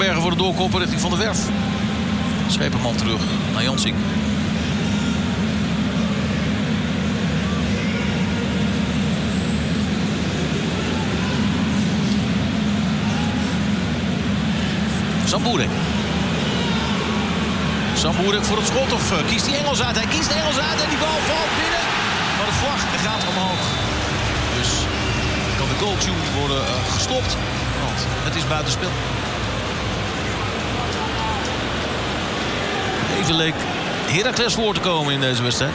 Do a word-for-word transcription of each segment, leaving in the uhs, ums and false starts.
Bergen voor de doorkoppen richting Van der Werf. Schepenman terug naar Jansink. Samboerek. Samboerek voor het schot of uh, kiest hij Engels uit? Hij kiest Engels uit en die bal valt binnen. Maar de vlag gaat omhoog. Dus kan de goaltune worden uh, gestopt. Want het is buitenspel. Even leek Heracles voor te komen in deze wedstrijd.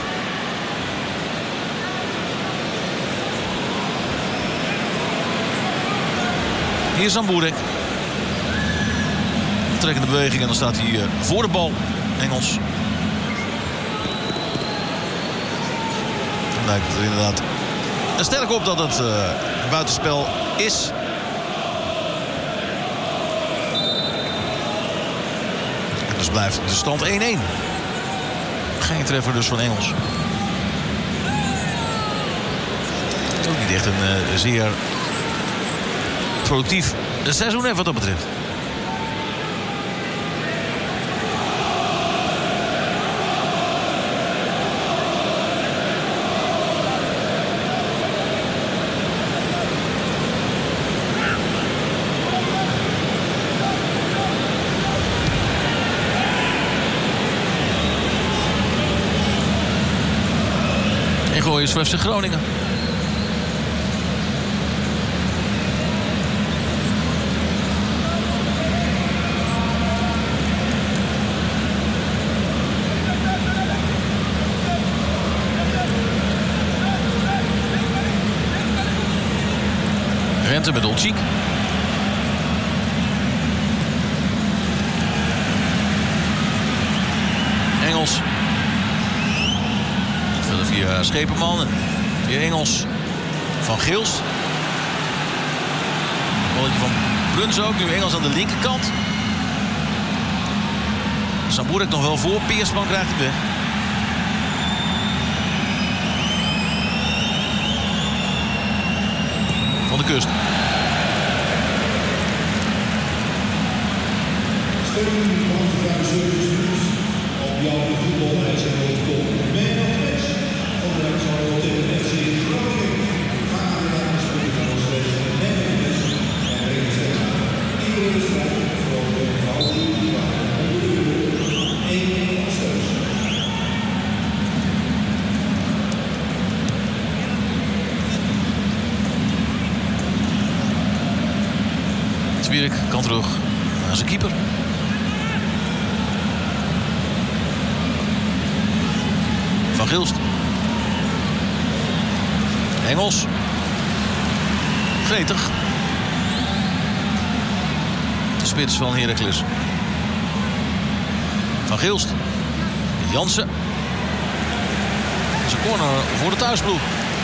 Hier is Samboerek. Trekkende beweging en dan staat hij uh, voor de bal. Engels. Dan lijkt het er inderdaad sterk op dat het uh, buitenspel is. En dus blijft de stand één-één. Geen treffer dus van Engels. Ook niet echt een uh, zeer productief seizoen heeft wat dat betreft. Is voor F C Groningen. Rente met Olczyk. Engels. Via Schepenman. Weer Engels van Gilst. Balletje van Bruns ook. Nu Engels aan de linkerkant. Samboerek nog wel voor. Peersman krijgt het weg. Van de Kust. Op jouw voetbalreis en Zwierik kan terug naar zijn keeper. Van Gilst. Engels. Gretig. De spits van Heracles. Van Gilst. Jansen. Dat is een corner voor de thuisploeg.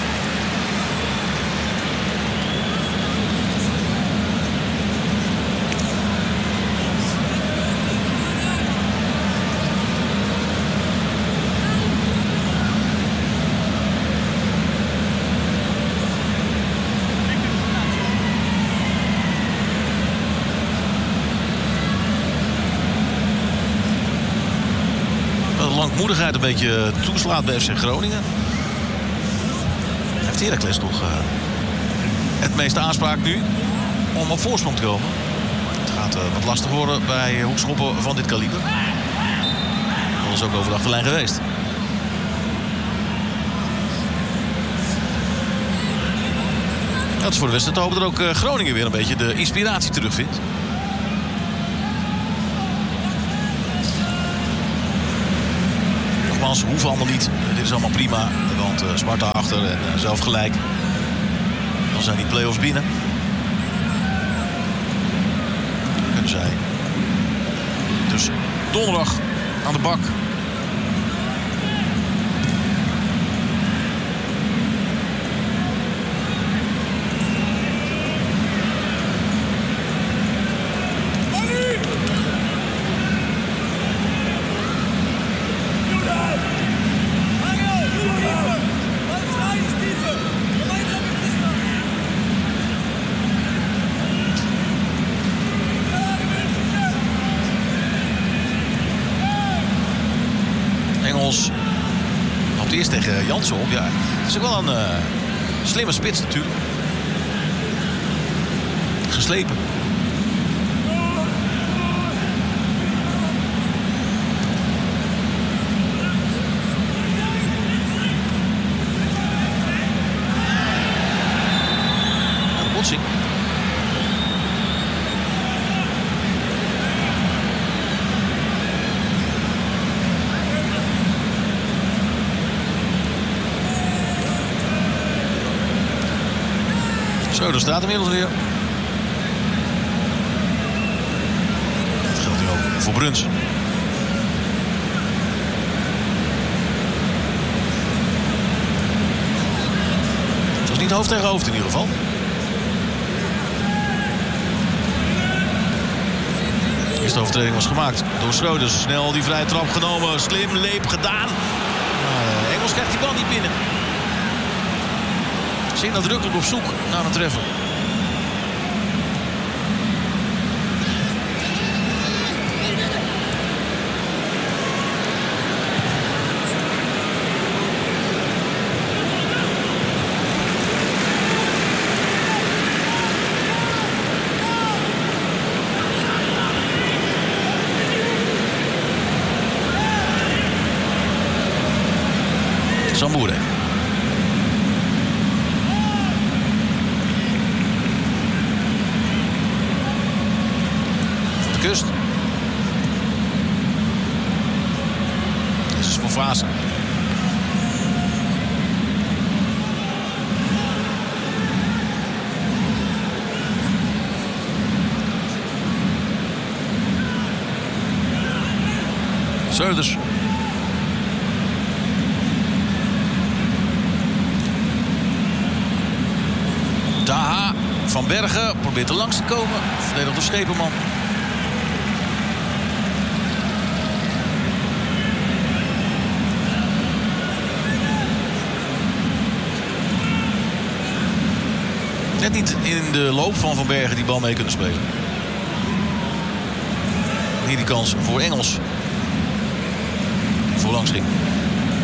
Langmoedigheid een beetje toeslaat bij F C Groningen. Heeft Heracles toch uh, het meeste aanspraak nu om op voorsprong te komen. Het gaat uh, wat lastig worden bij hoekschoppen van dit kaliber. Dat is ook over de achterlijn geweest. Dat is voor de wedstrijd te hopen dat ook uh, Groningen weer een beetje de inspiratie terugvindt. Ze hoeven allemaal niet. Dit is allemaal prima. Want uh, Sparta achter en uh, zelf gelijk. Dan zijn die play-offs binnen. Dan kunnen zij dus donderdag aan de bak. Engels loopt eerst tegen Jansen op. Ja, het is ook wel een uh, slimme spits natuurlijk. Geslepen. Een botsing. Zo, daar staat inmiddels weer. Dat geldt nu ook voor Bruns. Het was niet hoofd tegen hoofd in ieder geval. De eerste overtreding was gemaakt door Schroeders. Snel die vrije trap genomen. Slim, leep gedaan. Maar Engels krijgt die bal niet binnen. Zeer nadrukkelijk op zoek naar een treffer. Sambure. Kust. Dit is voor Vaassen. Schroeders. Daha. Van Bergen probeert er langs te komen. Verdedigd door Schepenman. Net niet in de loop van Van Bergen die bal mee kunnen spelen. Hier die kans voor Engels. Die voorlangs ging.